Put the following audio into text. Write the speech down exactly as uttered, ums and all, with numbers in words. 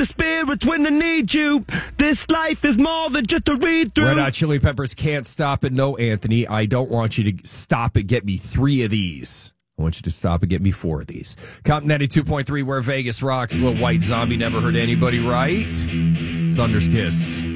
the spirits when I need you. This life is more than just a read through. Red Hot Chili Peppers, Can't Stop It. No, Anthony, I don't want you to stop and get me three of these. I want you to stop and get me four of these. Count ninety-two point three, where Vegas rocks. Little White Zombie, never hurt anybody, right? Thunder's Kiss.